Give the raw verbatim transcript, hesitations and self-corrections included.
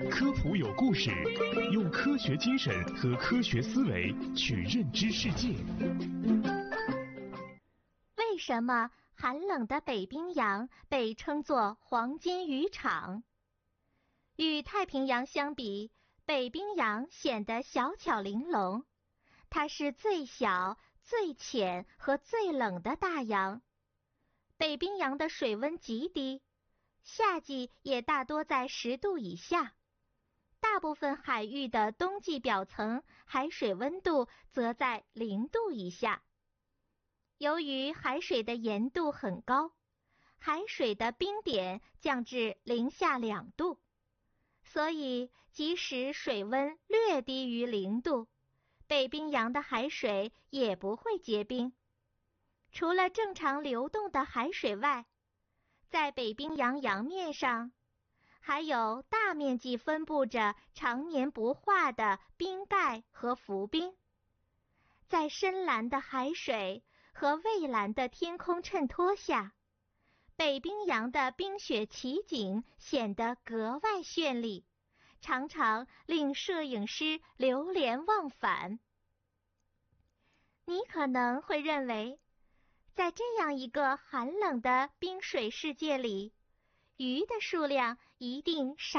科普有故事，用科学精神和科学思维去认知世界。 为什么寒冷的北冰洋被称作黄金渔场？与太平洋相比，北冰洋显得小巧玲珑。它是最小、最浅和最冷的大洋。北冰洋的水温极低，夏季也大多在十度以下。大部分海域的冬季表层海水温度则在零度以下。由于海水的盐度很高，海水的冰点降至零下两度，所以即使水温略低于零度，北冰洋的海水也不会结冰。除了正常流动的海水外，在北冰洋洋面上，还有大面积分布着常年不化的冰盖和浮冰。在深蓝的海水和蔚蓝的天空衬托下，北冰洋的冰雪奇景显得格外绚丽，常常令摄影师流连忘返。你可能会认为，在这样一个寒冷的冰水世界里，鱼的数量一定少。